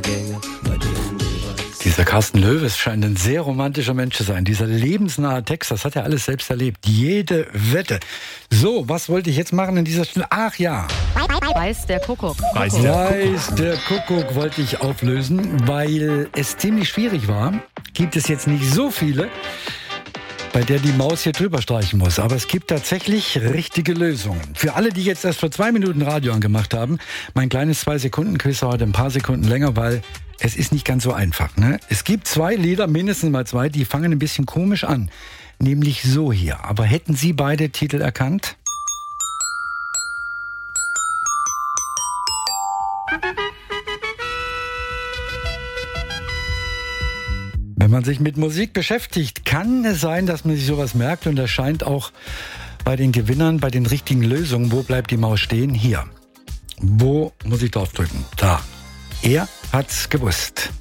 Dieser Carsten Löwes scheint ein sehr romantischer Mensch zu sein. Dieser lebensnahe Text, das hat er alles selbst erlebt. Jede Wette. So, was wollte ich jetzt machen in dieser Stunde? Ach ja. Weiß der Kuckuck. Weiß der Kuckuck wollte ich auflösen, weil es ziemlich schwierig war. Gibt es jetzt nicht so viele, bei der die Maus hier drüber streichen muss. Aber es gibt tatsächlich richtige Lösungen. Für alle, die jetzt erst vor 2 Minuten Radio angemacht haben, mein kleines 2-Sekunden-Quiz heute ein paar Sekunden länger, weil es ist nicht ganz so einfach. Ne? Es gibt 2 Lieder, mindestens mal 2, die fangen ein bisschen komisch an. Nämlich so hier. Aber hätten Sie beide Titel erkannt? Wenn man sich mit Musik beschäftigt, kann es sein, dass man sich sowas merkt. Und das scheint auch bei den Gewinnern, bei den richtigen Lösungen. Wo bleibt die Maus stehen? Hier. Wo muss ich draufdrücken? Da. Er hat's gewusst.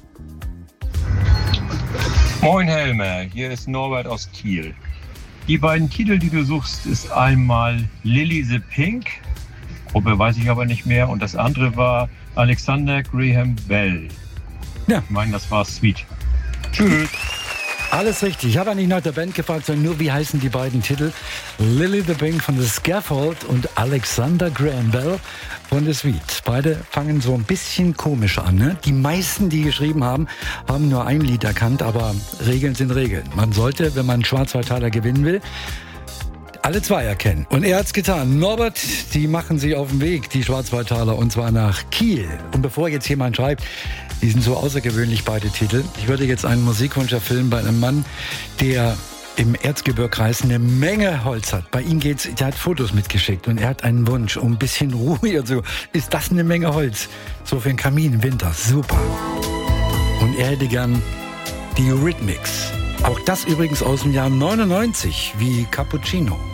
Moin Helmer, hier ist Norbert aus Kiel. Die beiden Titel, die du suchst, ist einmal Lily the Pink, Gruppe weiß ich aber nicht mehr, und das andere war Alexander Graham Bell. Ja. Ich meine, das war Sweet. Tschüss. Alles richtig. Ich habe nicht nach der Band gefragt, sondern nur, wie heißen die beiden Titel? Lily the Pink von The Scaffold und Alexander Graham Bell von The Sweet. Beide fangen so ein bisschen komisch an. Ne? Die meisten, die geschrieben haben, haben nur ein Lied erkannt, aber Regeln sind Regeln. Man sollte, wenn man einen Schwarzwaldtaler gewinnen will, alle 2 erkennen. Und er hat's getan. Norbert, die machen sich auf den Weg, die Schwarzwaldtaler, und zwar nach Kiel. Und bevor jetzt jemand schreibt, die sind so außergewöhnlich, beide Titel. Ich würde jetzt einen Musikwunsch erfüllen bei einem Mann, der im Erzgebirgskreis eine Menge Holz hat. Bei ihm geht's, der hat Fotos mitgeschickt und er hat einen Wunsch um ein bisschen Ruhe und so. Ist das eine Menge Holz? So für einen Kamin im Winter. Super. Und er hätte gern die Eurythmics. Auch das übrigens aus dem Jahr 99, wie Cappuccino.